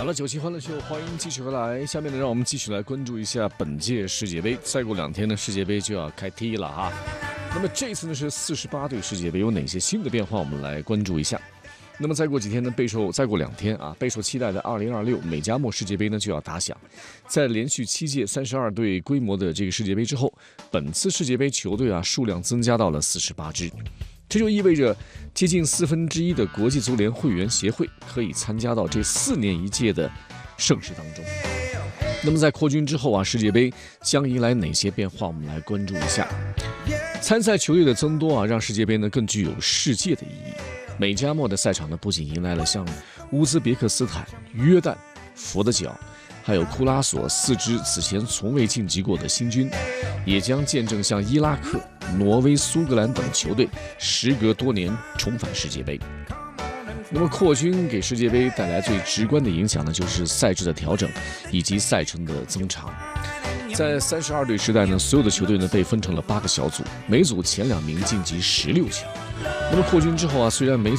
好了，9期欢乐秀，欢迎继续回来。下面呢，让我们继续来关注一下本届世界杯。再过2天呢，世界杯就要开踢了哈。那么这次呢是48队世界杯，有哪些新的变化？我们来关注一下。那么再过几天呢，再过2天啊，备受期待的2026美加墨世界杯呢就要打响。在连续7届32队规模的这个世界杯之后，本次世界杯球队数量增加到了48支。这就意味着接近1/4的国际足联会员协会可以参加到这4年1届的盛事当中。那么在扩军之后世界杯将迎来哪些变化？我们来关注一下。参赛球队的增多让世界杯呢更具有世界的意义。美加墨的赛场呢不仅迎来了像乌兹别克斯坦、约旦、佛得角还有库拉索4支此前从未晋级过的新军，也将见证像伊拉克、挪威、苏格兰等球队时隔多年重返世界杯。那么扩军给世界杯带来最直观的影响呢，就是赛制的调整以及赛程的增长。在32队时代呢，所有的球队呢被分成了8个小组，每组前2名晋级16强。那么扩军之后虽然每